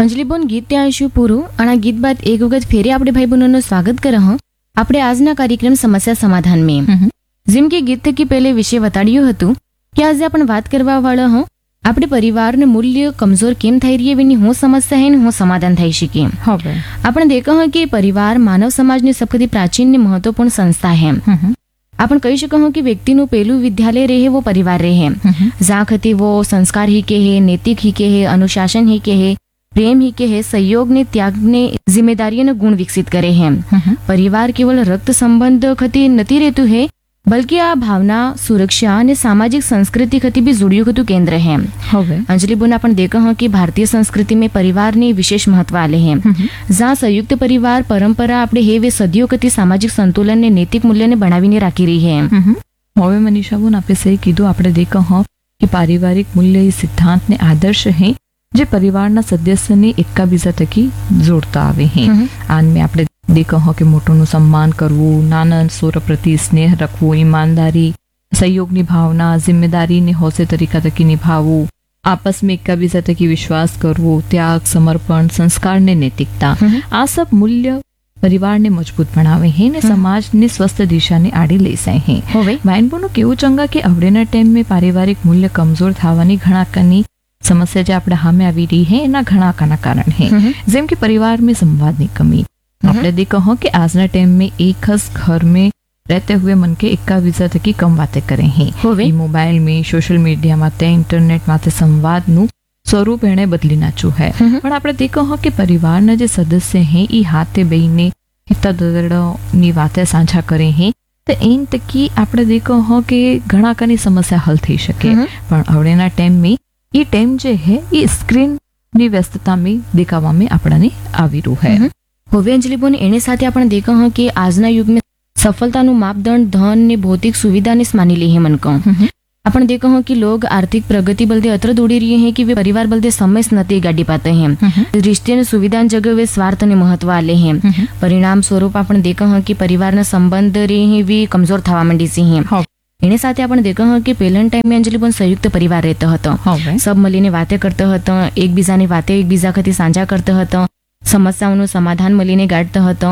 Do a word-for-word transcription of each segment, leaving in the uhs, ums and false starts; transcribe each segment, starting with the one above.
અંજલિ બોન ગીત ત્યાં આવીશું પૂરું અને આ ગીત બાદ એક વખત ફેરી આપણે ભાઈ બહેનોનું સ્વાગત કરે હા આપણે આજના કાર્યક્રમ સમસ્યા સમાધાન મેં જેમ કે ગીત થકી પહેલે વિશે બતાડ્યું હતું કે આજે આપણે વાત કરવા વાળા હા આપણે પરિવારને મૂલ્ય કમજોર કેમ થઈ રહી એની હું સમસ્યા હે ને હું સમાધાન થઈ શકી હવે આપણે દેખા હા કે પરિવાર માનવ સમાજની સૌથી પ્રાચીન ને મહત્વપૂર્ણ સંસ્થા है अपन कही શકો कि व्यक्ति નું પહેલું विद्यालय रहे वो परिवार रहे जहाँ खती वो संस्कार ही के है नैतिक ही के है अनुशासन ही के है प्रेम ही के है सहयोग ने त्याग ने जिम्मेदारी ने गुण विकसित करे हैं परिवार केवल रक्त संबंध खती नहीं रहतु है बल्कि आ भावना सुरक्षा ने सामाजिक संस्कृति खती भी जुड़ियों खतु केंद्र है अंजलि बोन अपन देखा हाँ कि भारतीय संस्कृति में परिवार ने विशेष महत्व आले हैं जहाँ संयुक्त परिवार परंपरा अपने है वे सदियों खती सामाजिक संतुलन ने नैतिक मूल्य ने बनावीने राखी रही है હવે મનીષા બોન આપે સહી કીધું આપણે દેખા હા કે પારિવારિક મૂલ્ય એ સિદ્ધાંત ને આદર્શ है જે પરિવારના સદસ્યને એકાબીજા થકી જોડતા આવે है આન में આપણે देखा हो कि मोटों सम्मान करवू नाना सोर प्रति स्नेह रखवू ईमानदारी सहयोग ની ભાવના जिम्मेदारी ने होसे तरीका तकी निभावू आपस में एकाबीजा तकी विश्वास करवू त्याग समर्पण संस्कार ने नैतिकता आ सब मूल्य परिवार ने मजबूत बनावे हैं ने समाज ने स्वस्थ दिशा ने आड़ी ले जाए हैं હવે વાઇનબોનું કેવું ચંગા કે આવડેના ટાઈમ में पारिवारिक मूल्य कमजोर थावानी घणा कनी समस्या जे આપણે સામે આવી રહી है એના ઘણા કાના કારણ है જેમ કે परिवार में संवाद ની कमी आपने देखा हो कि आज ना टाइम में एक खस घर में रहते हुए मन के एकाबीजा थकी कम बातें करे हैं मोबाइल में सोशल मीडिया माते इंटरनेट माते संवाद नु स्वरूप एने बदली नाचू है पण आपने देखा हो कि परिवार ना जे सदस्य हैं ई हाथे बेईने हिता दरड़ो नी वाते साझा करे हैं तो एन तकी आपने देखा हो कि घणा कनी समस्या हल थई शके पण हवेना टाइम में ई टाइम जे है ई स्क्रीन नी व्यस्तता में देखावा में आपणाने आवी रह्यो है હવે અંજલિ બોન એને સાથે આપણે દેખા હા કે આજના યુગ में सफलताનું मापदंड धन ने भौतिक सुविधा ने मानी ली है मन को अपन देखा हो कि लोग आर्थिक प्रगति बलदे अत्र दौड़ी रही हैं कि वे परिवार बलदे समय नहीं गाड़ी पाते हैं रिश्ते ने सुविधा जगह वे स्वार्थ ने महत्व आले हैं परिणाम स्वरूप अपन देखा हो कि परिवार ना संबंध रही भी कमजोर थवा मंडी सी हैं एने साथे आपण देखा हो कि पेलन टाइम में अंजलि बोन संयुक्त परिवार रहता હતો सब મળીને વાતે કરતા હતા એકબીજાની વાતે એકબીજા ખાતે સાંझा કરતા હતા સમસ્યાઓનું સમાધાન મળીને ગાઢતા હતો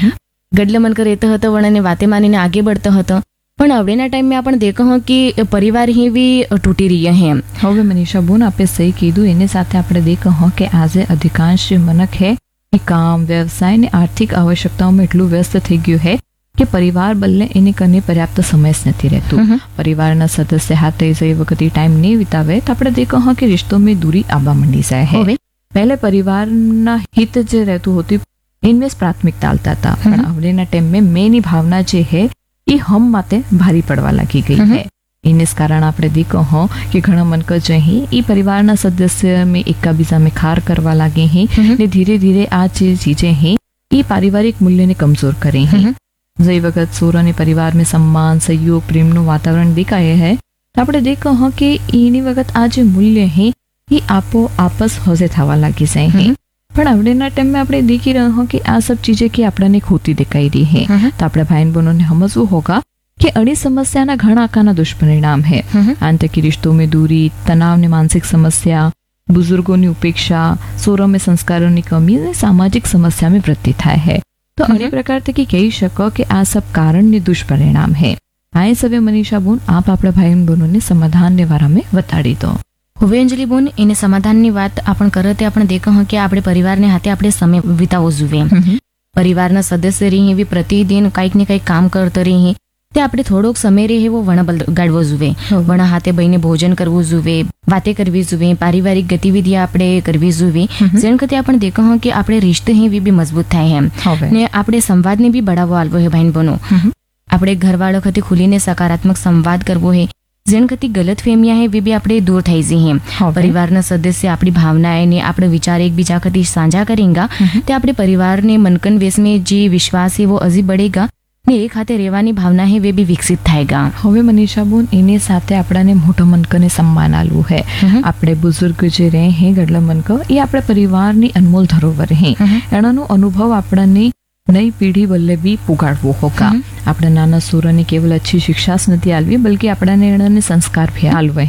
ગડલે મનકર રહેતા હતો વણને વાતે માનીને આગે बढ़ता હતો પણ હવેના ટાઈમ में આપણે देखा हो कि परिवार ही भी તૂટી રહ્યા है હવે મનીષા બોન આપે સહી કીધું એને સાથે આપણે देखा हो कि આજે અધિકાંશ મનક है એ કામ વ્યવસાય ને આર્થિક આવશ્યકતાઓમાં એટલું વ્યસ્ત થઈ ગયું है કે પરિવાર બલ્લે એને કને પર્યાપ્ત સમય જ નથી રહેતું પરિવારના સદસ્ય હાથે જઈ વખતે ટાઈમ નહીં વિતાવે તો આપણે देखा हो कि रिश्तों में दूरी आबा मंडी जाए है पहले परिवार ना हित जे रहतु होती इनमें प्राथमिकता आलता था पण अवलेना टाइम में मेनी भावना जे है ये हम माते भारी पड़वा लगी गई है इन इस कारण आपने देखो हो कि घणा मनकर जे ही ई परिवार ना सदस्य में एकाबीजा में खार करवा लगे हैं ने धीरे धीरे आ चीजें हैं ये पारिवारिक मूल्य ने कमजोर करे हैं जय वक्त सोरा ने परिवार में सम्मान सहयोग प्रेम नु वातावरण दिखाए है तो आपने देखो हो कि इनी वक्त आज मूल्य है ये आपो आपस होजे थवा लागी जाए हैं पण आवडेना टाइम में आपने देखी रहे हो कि आ सब चीजें की आपने खोती दिखाई रही है तो अपने भाई बहनों ने समझवू होगा कि अड़ी समस्या ना घणा आकाना दुष्परिणाम है आंतरिक रिश्तों में दूरी तनाव ने मानसिक समस्या बुजुर्गों की उपेक्षा सोरों में संस्कारों की कमी सामाजिक समस्या में वृद्धि थाय है तो अनेक प्रकार थी कही शको कि आ सब कारण ने दुष्परिणाम है आए सवे मनीषा बोन आप अपने भाई बहनों ने समाधान ने वारा में बताड़ी दो હવે અંજલિ બોન એને સમાધાનની વાત આપણે કરતે આપણે દેખા હા કે આપણે પરિવારને હાથે આપણે સમય વિતાવવો જોઈએ પરિવારના સદસ્ય રહી એવી પ્રતિદિન કંઈક ને કંઈક કામ કરતા રહી તે આપણે થોડોક સમય રહે એવો વણ ગાળવો જોઈએ વણ હાથે બહીને ભોજન કરવું જોઈએ વાતે કરવી જોઈએ પારિવારિક ગતિવિધિ આપણે કરવી જોઈએ જેન કતે આપણે દેખા હા કે આપણે रिश्ते ही भी मजबूत થાય એમ ને આપણે સંવાદને બી બઢાવવો આલવો હે ભાઈ બનો આપણે ઘરવાળો ખાતે ખુલીને સકારાત્મક સંવાદ કરવો હે જેન કતી गलत फहमियां है वे भी આપણે દૂર થઈ જઈએ પરિવારના સદસ્ય આપણી ભાવનાઓને આપણે વિચાર એકબીજા ખાતે સાંझा करेंगा તે આપણે પરિવારને મનકન વેસ में જે વિશ્વાસ है वो અજી बढ़ेगा ને એક હાથે રહેવાની ભાવના है वे भी विकसित થાયગા હવે મનીષા બોન એની સાથે આપણાને મોટો મનકને સન્માન આલવું है આપણે બુઝુર્ગ જે રહે હે ગડલા મનક એ આપણે પરિવારની અનમોલ ધરોહર હે એનો અનુભવ આપણાને नई पीढ़ी बल्ले भी पुगाड़वो होगा अपने नाना सूर ने केवल अच्छी शिक्षा नहीं आलवी बल्कि अपना ने संस्कार भी आलवे हैं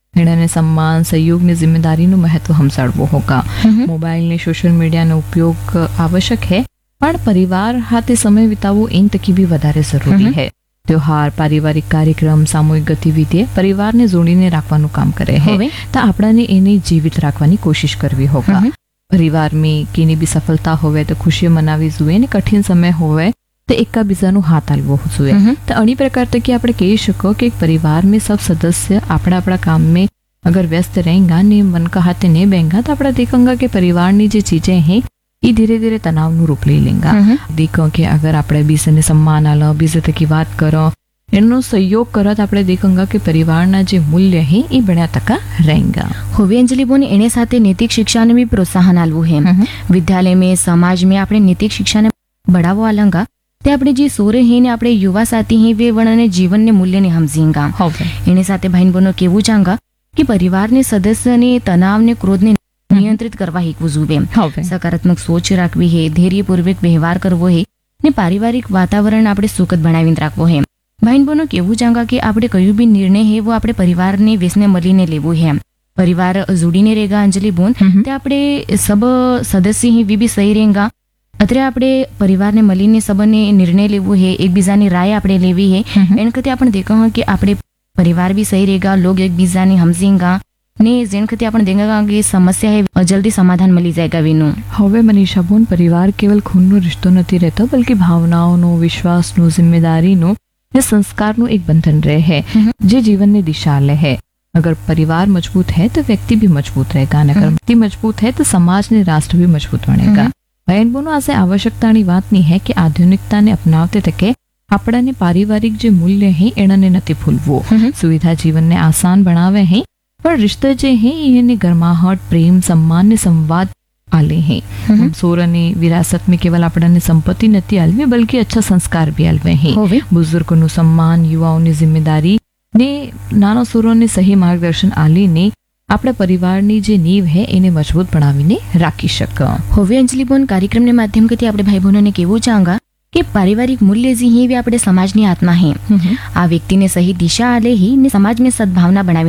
એને सम्मान सहयोग ने जिम्मेदारी નું મહત્વ સમજાડવો હોગા મોબાઈલ ને સોશિયલ મીડિયા નો ઉપયોગ આવશ્યક है પણ પરિવાર હાથે સમય વિતાવવો એન તકી બી વધારે જરૂરી है त्योहार पारिवारिक कार्यक्रम सामूहिक गतिविधि परिवारને જોડીને રાખવાનું કામ કરે है તો આપણાને એને જીવિત રાખવાની કોશિશ કરવી હોગા परिवार में केनी भी सफलता होवे तो खुशी मनावी जुए ने कठिन समय होवे तो एकाबीजाનું हाथ आलવો જોઈએ तो अणी प्रकार तक कि આપણે કહી શકો કે परिवार में सब सदस्य अपना अपना काम में अगर व्यस्त रहेंगे ने मन का हाथ नहीं बेंगा तो अपना देखेंगे कि परिवार ની જે चीजें हैं ये धीरे धीरे तनाव નું रूप લઈ લેंगा देखो कि अगर આપણે બીજાને सम्मान आलो બીજા તકી વાત કરો એનો સહયોગ કરો તો આપણે દેखेंगे कि પરિવારના જે મૂલ્ય है એ બન્યા ટકા रहेंगा હવે અંજલિબોને એને સાથે નૈતિક શિક્ષાને બી પ્રોત્સાહન આલવું है વિદ્યાલય में समाज में આપણે નૈતિક શિક્ષાને बढ़ावो आलंगा તે આપણે જે સોરે હે ને આપણે યુવા સાથી હે વે વણને જીવનને મૂલ્યને સમજીંગા એને સાથે ભાઈન બનો કેવું ચાંગા કે પરિવારને સદસ્યને તણાવને ક્રોધને નિયંત્રિત કરવા શીખવું જોઈએ સકારાત્મક સોચ રાખવી હે ધૈર્યપૂર્વક વ્યવહાર કરવો હે ને પારિવારિક વાતાવરણ આપણે સુખદ બનાવીને રાખવો હે ભાઈન બનો કેવું ચાંગા કે આપણે કયું બી નિર્ણય હે वो આપણે પરિવારને વેસને મળીને લેવું હે પરિવાર જોડીને रहेगा અંજલિ બોન તે આપણે સબ સદસ્ય હે વી બી સહી रहेगा અત્રે આપણે પરિવારને મળીને સબને નિર્ણય લેવું હે એકબીજાની રાય આપણે લેવી હે એન કતે આપણે દેખો કે આપણે પરિવાર भी सही रहेगा लोग એકબીજાને સમજીંગા ને જેન કતે આપણે દેખાંગા કે સમસ્યા હે જલ્દી સમાધાન મળી જાયગા વિનું હવે મનીષા બોન પરિવાર કેવલ ખૂનનો રિશ્તો નથી રહેતો બલ્कि ભાવનાઓનો વિશ્વાસનો જિમ્મેદારીનો ને સંસ્કારનો એક બંધન રહે है જે જીવનની દિશા લે है अगर परिवार मजबूत है तो व्यक्ति भी मजबूत रहेगा अगर व्यक्ति मजबूत है तो समाज ने राष्ट्र भी मजबूत बनेगा बहन बोनो आज आवश्यकतानी વાત ની है कि આધુનિકતાને અપનાવતે તકે આપણાને પારિવારિક જે મૂલ્ય है એનાને નથી ભૂલવું સુવિધા જીવનને આસાન બનાવે है पर रिश्ते जे है એને ગરમાહટ પ્રેમ सम्मान ને સંવાદ आले हैं सोरनी विरासत में केवल आपने संपत्ति नहीं आलवी बल्कि अच्छा संस्कार भी आलवे हैं बुजुर्गों नु सम्मान युवाओं ની जिम्मेदारी ने नाना सोरो ने सही मार्गदर्शन आली ने આપણે પરિવારની જે નીવ હે એને મજબૂત બનાવીને રાખી શકો હવે અંજલિ બોન કાર્યક્રમને માધ્યમથી આપણે ભાઈ બહેનોને કેવું ચાંગા કે પારિવારિક મૂલ્ય જે હે આપણે સમાજની આત્મા હે આ વ્યક્તિને સહી દિશા આલે હી ને સમાજ में सद्भावना बनावी